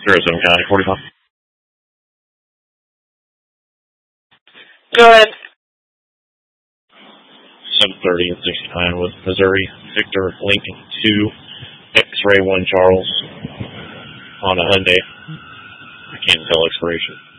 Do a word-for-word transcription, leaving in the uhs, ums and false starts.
zero seven County, forty-five. Go ahead. seven thirty and sixty-nine with Missouri, Victor, Lincoln two, X-Ray one Charles on a Hyundai. I can't tell expiration.